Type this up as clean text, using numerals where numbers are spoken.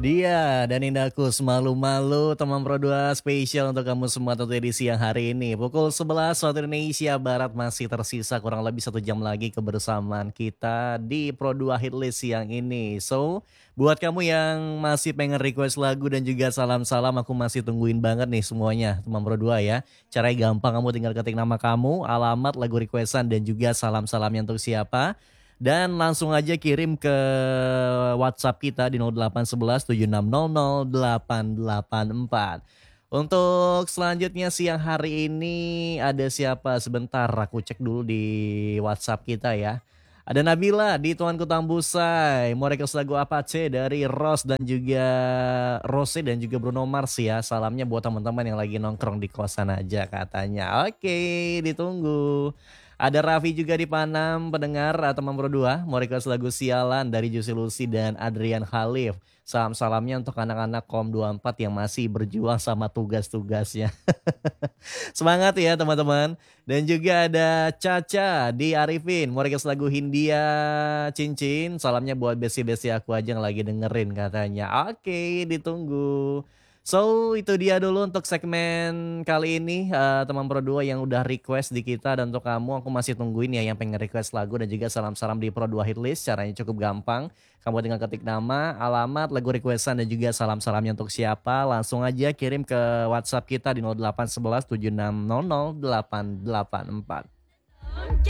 Dia dan Indahku Semalu-Malu teman Pro 2 spesial untuk kamu semua tentunya di siang hari ini. Pukul 11 waktu Indonesia Barat masih tersisa kurang lebih 1 jam lagi kebersamaan kita di Pro 2 Hitlist siang ini. So, buat kamu yang masih pengen request lagu dan juga salam-salam aku masih tungguin banget nih semuanya teman Pro 2 ya. Caranya gampang, kamu tinggal ketik nama kamu, alamat, lagu requestan dan juga salam-salamnya untuk siapa. Dan langsung aja kirim ke WhatsApp kita di 0811 7600 884. Untuk selanjutnya siang hari ini ada siapa? Sebentar aku cek dulu di WhatsApp kita ya. Ada Nabila di Tuanku Tambusai. Mau request lagu apa C dari Rose dan juga Bruno Mars ya. Salamnya buat teman-teman yang lagi nongkrong di kosan aja katanya. Oke, ditunggu. Ada Raffi juga di Panam, pendengar teman Pro 2. Mau request lagu Sialan dari Juicy Lucy dan Adrian Khalif. Salam-salamnya untuk anak-anak Kom 24 yang masih berjuang sama tugas-tugasnya. Semangat ya teman-teman. Dan juga ada Caca di Arifin. Mau request lagu Hindia Cincin. Salamnya buat besi-besi aku aja yang lagi dengerin katanya. Oke, ditunggu. So itu dia dulu untuk segmen kali ini teman Pro 2 yang udah request di kita. Dan untuk kamu aku masih tungguin ya yang pengen request lagu dan juga salam-salam di Pro 2 Hitlist. Caranya cukup gampang, kamu tinggal ketik nama, alamat, lagu requestan dan juga salam-salamnya untuk siapa. Langsung aja kirim ke WhatsApp kita di 0811 7600 884.